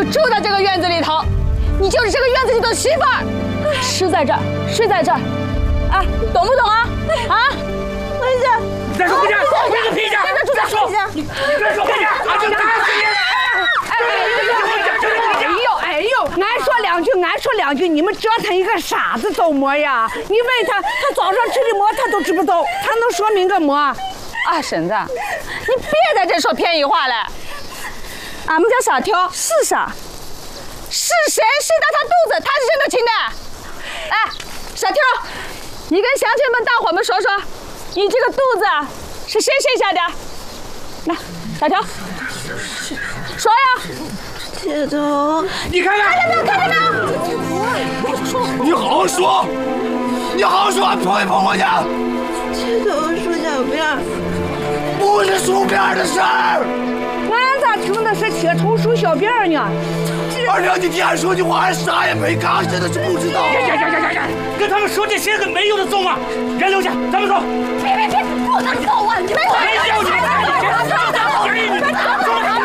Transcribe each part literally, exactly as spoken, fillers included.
住在这个院子里头，你就是这个院子里的媳妇儿，吃在这儿，睡在这儿，哎，懂不懂啊？啊？回家！ 你再说回家，回个屁家！再说，你你再说回家，俺就打死你！ 哎呦哎呦，俺说两句，俺说两句，你们折腾一个傻子做么呀？你问他，他早上吃的馍他都知不道，他能说明个么？ 啊，婶子，你别在这说便宜话了。俺们家傻挑是傻，是谁生大他肚子，他是生得亲的。哎，傻挑，你跟乡亲们、大伙们说说，你这个肚子啊是谁生下的？来，傻挑，说呀。 铁头， 你看看， 看见没有？看见没有？ 你好好说，你好好说，碰一碰我去。 铁头说小辫， 不是梳辫的事儿。 俺咋听的是铁头梳小辫呢？ 二娘，你听俺说句话，俺啥也没干，真的是不知道。呀呀呀呀呀！跟他们说这些个没用的走吗？人留下，咱们走。 别别别，不能走啊！你们没有你，你们走。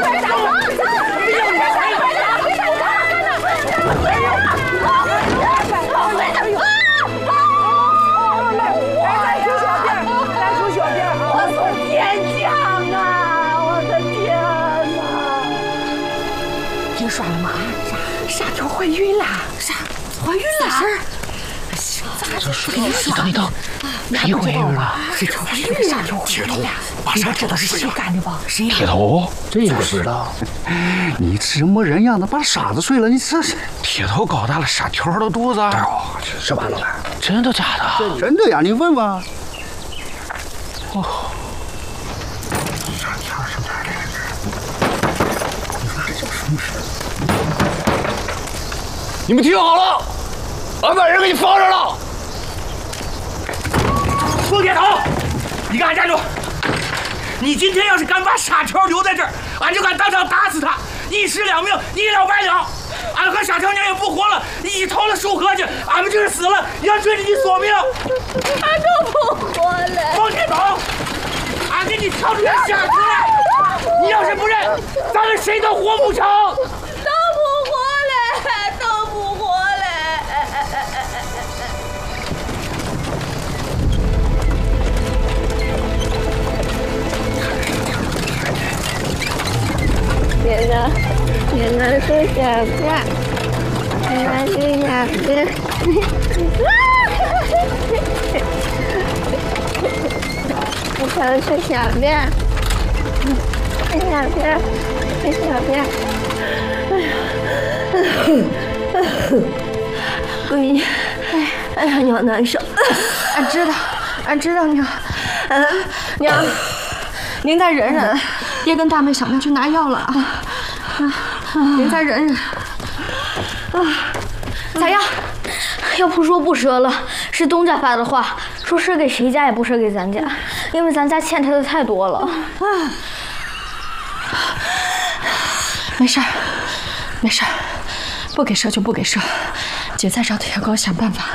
听说了吗？傻条怀孕了，啥？怀孕了？是。咋就说？你等，你等，谁怀孕了？谁怀孕了？ 铁头， 你们知道是谁干的不？谁？ 铁头，这个知道。你什么人样的把傻子睡了？你这是铁头搞大了傻条的肚子。 哎呦，是吧，老板？ 真的假的？ 真的呀，你问问。哦。 傻条是哪来的？你说这叫什么事？ 你们听好了，俺把人给你放这了。宋铁头，你给俺站住！你今天要是敢把傻条留在这儿，俺就敢当场打死他，一尸两命，一了百了。俺和傻条娘也不活了，一逃了束河去，俺们就是死了，也要追着你索命。 俺都不活了。 宋铁头，俺给你挑出来下出来，你要是不认，咱们谁都活不成。 都不活了，都不活了。 别的，别的说小辫，别的说小辫。我想吃小辫，吃小辫，吃小辫。闺女，哎呀，娘难受。 俺知道，俺知道娘。嗯，娘，您再忍忍，别跟大妹小妹去拿药了啊！啊，您再忍忍。啊，咋样？ 药铺说不赊了，是东家发的话，说赊给谁家也不赊给咱家，因为咱家欠他的太多了。啊， 没事儿，没事儿，不给赊就不给赊，姐再找铁哥想办法。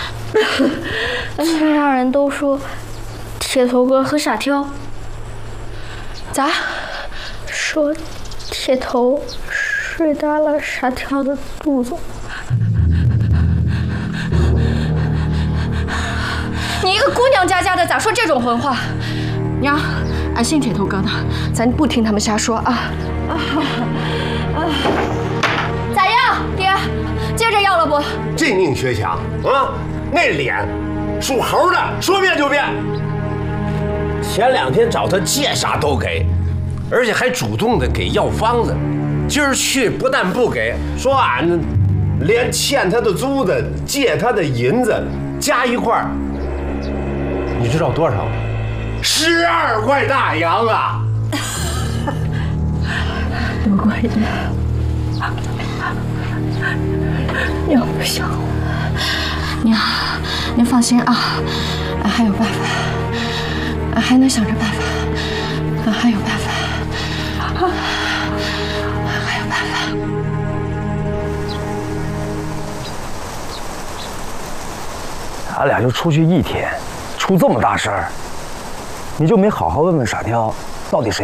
村上人都说铁头哥和傻挑， 咋？ 说铁头睡大了傻挑的肚子。 你一个姑娘家家的，咋说这种混话？娘，俺信铁头哥的，咱不听他们瞎说啊！啊啊！咋样，爹？接着要了不？ 这宁学强啊，那脸，属猴的，说变就变。前两天找他借啥都给，而且还主动的给药方子。今儿去不但不给，说俺连欠他的租子、借他的银子加一块儿，你知道多少？十二块大洋啊！ 多过瘾！娘不想我，娘，您放心啊，俺还有办法，俺还能想着办法，俺还有办法，俺还有办法。 俺俩就出去一天，出这么大事儿，你就没好好问问傻挑，到底谁？